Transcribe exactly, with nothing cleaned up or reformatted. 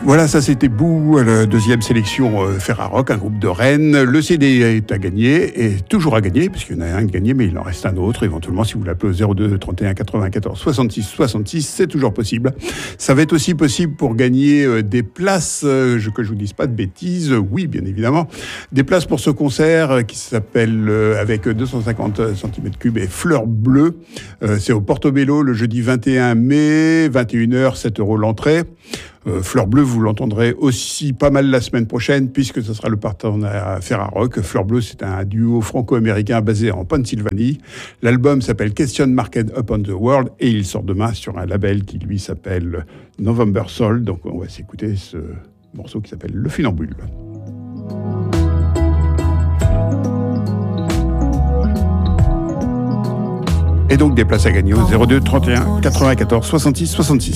Voilà, ça c'était Boo, la deuxième sélection euh, Ferrarock, un groupe de Rennes. Le C D est à gagner, et toujours à gagner, puisqu'il y en a un de gagné, mais il en reste un autre. Éventuellement, si vous l'appelez au zéro deux trente et un quatre-vingt-quatorze soixante-six soixante-six, c'est toujours possible. Ça va être aussi possible pour gagner euh, des places, euh, que je vous dise pas de bêtises, oui, bien évidemment, des places pour ce concert euh, qui s'appelle euh, avec deux cent cinquante centimètres cubes et Fleurs Bleues. Euh, c'est au Portobello le jeudi vingt et un mai, vingt et une heures, sept euros l'entrée. Euh, Fleurs Bleues, vous l'entendrez aussi pas mal la semaine prochaine, puisque ce sera le partenaire Ferrarock. Fleurs Bleues, c'est un duo franco-américain basé en Pennsylvanie. L'album s'appelle Question Marked Upon the World, et il sort demain sur un label qui, lui, s'appelle November Soul. Donc, on va s'écouter ce morceau qui s'appelle Le Funambule. Et donc, des places à gagner au zéro deux trente et un quatre-vingt-quatorze soixante-six soixante-six.